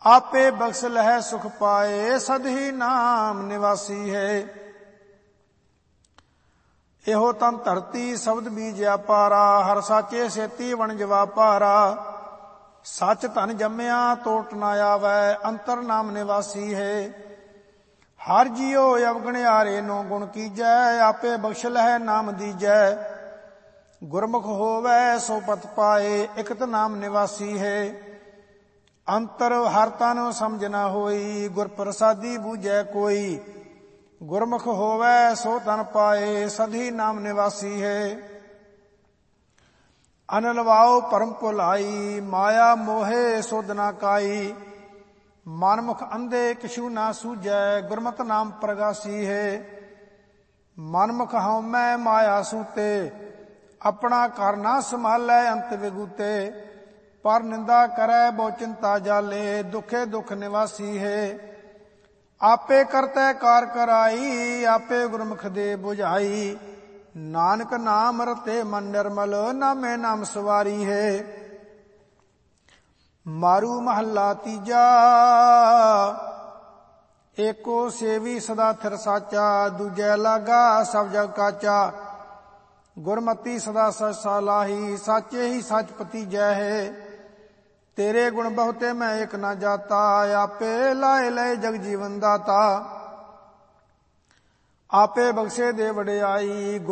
आपे बख्श लहै सुख पाए, सदही नाम निवासी है। ਇਹੋ ਤਨ ਧਰਤੀ ਸ਼ਬਦ ਬੀਜਿਆ ਪਾਰਾ, ਹਰ ਸਾਚੇ ਸੇਤੀ ਵਣਜ ਵਾਪਾਰਾ। ਸੱਚ ਧਨ ਜੰਮਿਆ ਤੋਟ ਨਾ ਆਵੈ, ਅੰਤਰ ਨਾਮ ਨਿਵਾਸੀ ਹੈ। ਹਰ ਜੀਉ ਅਵਗਣਿਆਰੇ ਨੋ ਗੁਣ ਕੀਜੈ, ਆਪੇ ਬਖਸ਼ ਲਹੈ ਨਾਮ ਦੀਜੈ। ਗੁਰਮੁਖ ਹੋਵੈ ਸੋ ਪਤ ਪਾਏ, ਇਕਤ ਨਾਮ ਨਿਵਾਸੀ ਹੈ। ਅੰਤਰ ਹਰ ਤਨ ਸਮਝ ਨਾ ਹੋਈ, ਗੁਰ ਪ੍ਰਸਾਦੀ ਬੂਝੈ ਕੋਈ। ਗੁਰਮੁਖ ਹੋਵੈ ਸੋ ਤਨ ਪਾਏ, ਸਦੀ ਨਾਮ ਨਿਵਾਸੀ ਹੈ। ਅਨ ਲਵਾਓ ਭਰਮ ਭੁਲਾਈ, ਮਾਇਆ ਮੋਹੇ ਸੁਧ ਨਾ ਕਾਈ। ਮਨਮੁਖ ਅੰਧੇ ਕਿਛੂ ਨਾ ਸੂਝੈ, ਗੁਰਮਤਿ ਨਾਮ ਪ੍ਰਗਾਸੀ ਹੈ। ਮਨਮੁਖ ਹਉਮੈ ਮਾਇਆ ਸੂਤੇ, ਆਪਣਾ ਘਰ ਨਾ ਸੰਭਾਲੈ ਅੰਤ ਵਿਗੂਤੇ। ਪਰ ਨਿੰਦਾ ਕਰੈ ਬਹੁ ਚਿੰਤਾ ਜਾਲੇ, ਦੁਖੇ ਦੁਖ ਨਿਵਾਸੀ ਹੈ। ਆਪੇ ਕਰਤੈ ਕਾਰ ਕਰਾਈ, ਆਪੇ ਗੁਰਮੁਖ ਦੇ ਬੁਝਾਈ। ਨਾਨਕ ਨਾਮ ਰਤੇ ਮਨ ਨਿਰਮਲ, ਨਾਮੇ ਨਾਮ ਸਵਾਰੀ ਹੈ। ਮਾਰੂ ਮਹੱਲਾ ਤੀਜਾ, ਏਕੋ ਸੇਵੀ ਸਦਾ ਥਿਰ ਸਾਚਾ। ਦੂਜੈ ਲਾਗਾ ਸਭ ਜਗ ਕਾਚਾ, ਗੁਰਮਤੀ ਸਦਾ ਸਚ ਸਾਲਾਹੀ। ਸਾਚੇ ਹੀ ਸਚ ਪਤੀਜੈ ਹੈ, ਤੇਰੇ ਗੁਣ ਬਹੁਤੇ ਮੈਂ ਇੱਕ ਨਾ ਜਾਤਾ। ਆਪੇ ਲਾਏ ਲਏ ਜਗ ਜੀਵਨ ਦਾਤਾ, ਆਪੇ ਬਖਸ਼ੇ ਦੇ ਵਡਿਆਈ।